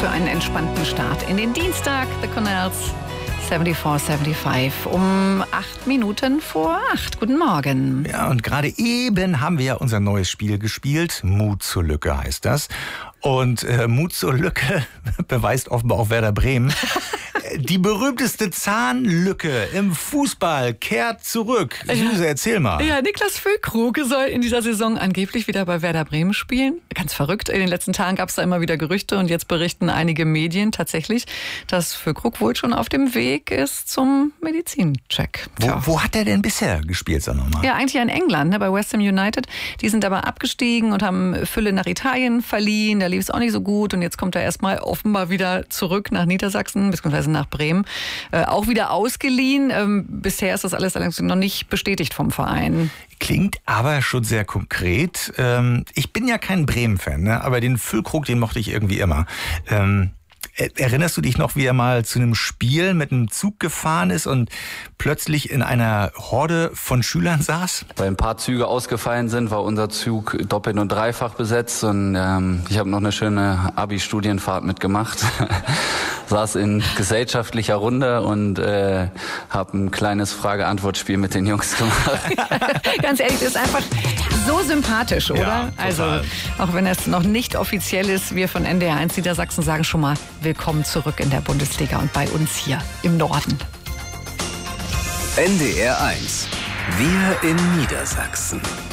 für einen entspannten Start in den Dienstag. The Connells 74-75 um 8 Minuten vor 8. Guten Morgen. Ja, und gerade eben haben wir ja unser neues Spiel gespielt. Mut zur Lücke heißt das. Und Mut zur Lücke beweist offenbar auch Werder Bremen. Die berühmteste Zahnlücke im Fußball kehrt zurück. Suse, erzähl mal. Ja, Niklas Füllkrug soll in dieser Saison angeblich wieder bei Werder Bremen spielen. Ganz verrückt. In den letzten Tagen gab es da immer wieder Gerüchte und jetzt berichten einige Medien tatsächlich, dass Füllkrug wohl schon auf dem Weg ist zum Medizincheck. Wo hat er denn bisher gespielt, sag nochmal? Ja, eigentlich in England, ne, bei West Ham United. Die sind aber abgestiegen und haben Fülle nach Italien verliehen. Da lief es auch nicht so gut und jetzt kommt er erstmal offenbar wieder zurück nach Niedersachsen, beziehungsweise nach Bremen. Auch wieder ausgeliehen. Bisher ist das alles allerdings noch nicht bestätigt vom Verein. Klingt aber schon sehr konkret. Ich bin ja kein Bremen-Fan, ne? Aber den Füllkrug, den mochte ich irgendwie immer. Erinnerst du dich noch, wie er mal zu einem Spiel mit einem Zug gefahren ist und plötzlich in einer Horde von Schülern saß? Weil ein paar Züge ausgefallen sind, war unser Zug doppelt und dreifach besetzt und ich habe noch eine schöne Abi-Studienfahrt mitgemacht. Saß in gesellschaftlicher Runde und habe ein kleines Frage-Antwort-Spiel mit den Jungs gemacht. Ganz ehrlich, das ist einfach so sympathisch, oder? Ja, also, auch wenn es noch nicht offiziell ist, wir von NDR 1 Niedersachsen sagen schon mal willkommen zurück in der Bundesliga und bei uns hier im Norden. NDR 1. Wir in Niedersachsen.